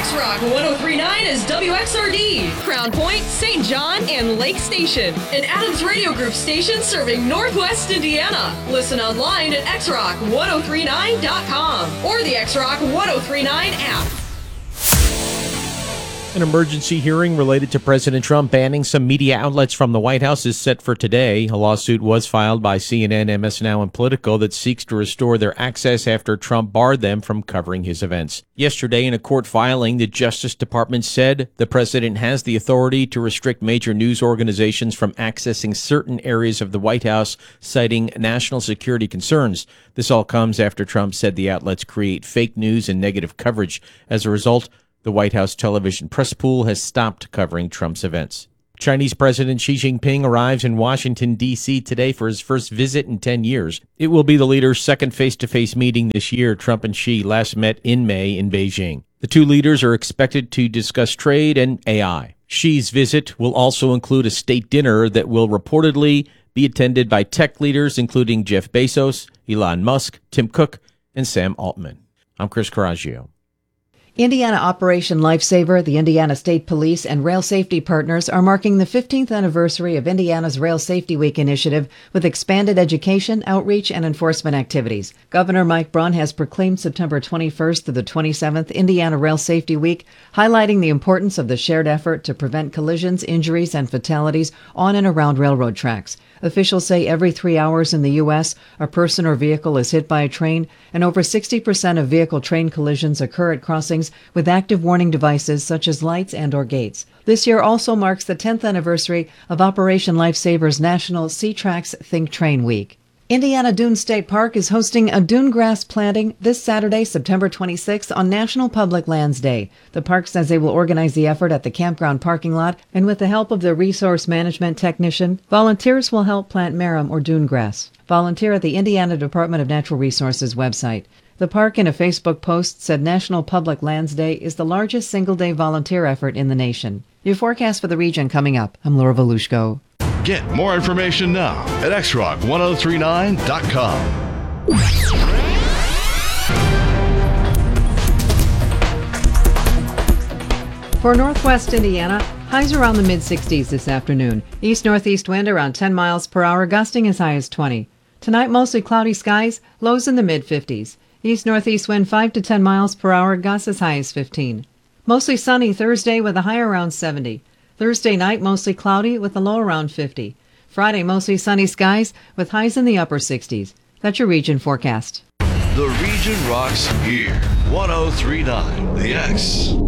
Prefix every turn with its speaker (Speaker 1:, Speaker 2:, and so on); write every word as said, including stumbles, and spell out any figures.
Speaker 1: X-Rock one oh three point nine is W X R D, Crown Point, Saint John, and Lake Station. An Adams Radio Group station serving Northwest Indiana. Listen online at X Rock ten thirty-nine dot com or the X Rock ten thirty-nine app.
Speaker 2: An emergency hearing related to President Trump banning some media outlets from the White House is set for today. A lawsuit was filed by C N N, M S N Now, and Politico that seeks to restore their access after Trump barred them from covering his events. Yesterday, in a court filing, the Justice Department said the president has the authority to restrict major news organizations from accessing certain areas of the White House, citing national security concerns. This all comes after Trump said the outlets create fake news and negative coverage. As a result, the White House television press pool has stopped covering Trump's events. Chinese President Xi Jinping arrives in Washington, D C today for his first visit in ten years. It will be the leaders' second face-to-face meeting this year. Trump and Xi last met in May in Beijing. The two leaders are expected to discuss trade and A I. Xi's visit will also include a state dinner that will reportedly be attended by tech leaders including Jeff Bezos, Elon Musk, Tim Cook, and Sam Altman. I'm Chris Coraggio.
Speaker 3: Indiana Operation Lifesaver, the Indiana State Police, and Rail Safety Partners are marking the fifteenth anniversary of Indiana's Rail Safety Week initiative with expanded education, outreach, and enforcement activities. Governor Mike Braun has proclaimed September twenty-first to the twenty-seventh Indiana Rail Safety Week, highlighting the importance of the shared effort to prevent collisions, injuries, and fatalities on and around railroad tracks. Officials say every three hours in the U S, a person or vehicle is hit by a train, and over sixty percent of vehicle-train collisions occur at crossings with active warning devices such as lights and or gates. This year also marks the tenth anniversary of Operation Lifesaver's National C-Trax Think Train Week. Indiana Dunes State Park is hosting a dune grass planting this Saturday, September twenty-sixth, on National Public Lands Day. The park says they will organize the effort at the campground parking lot, and with the help of the resource management technician, volunteers will help plant marram or dune grass. Volunteer at the Indiana Department of Natural Resources website. The park, in a Facebook post, said National Public Lands Day is the largest single-day volunteer effort in the nation. Your forecast for the region coming up. I'm Laura Volushko.
Speaker 4: Get more information now at X Rock ten thirty-nine dot com.
Speaker 3: For Northwest Indiana, highs around the mid-sixties this afternoon. East-northeast wind around ten miles per hour, gusting as high as twenty. Tonight, mostly cloudy skies, lows in the mid-fifties. East-northeast wind five to ten miles per hour, gusts as high as fifteen. Mostly sunny Thursday with a high around seventy. Thursday night, mostly cloudy with a low around fifty. Friday, mostly sunny skies with highs in the upper sixties. That's your region forecast.
Speaker 4: The region rocks here. ten thirty-nine The X.